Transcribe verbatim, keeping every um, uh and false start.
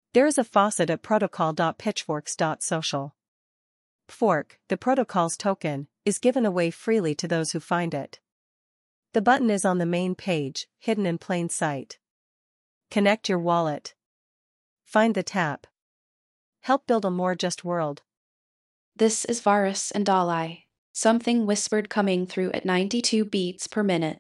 There is a faucet at protocol dot pitchforks dot social. Fork, the protocol's token, is given away freely to those who find it. The button is on the main page, hidden in plain sight. Connect your wallet. Find the tap. Help build a more just world. This is Varus and Dalai. Something whispered coming through at ninety-two beats per minute.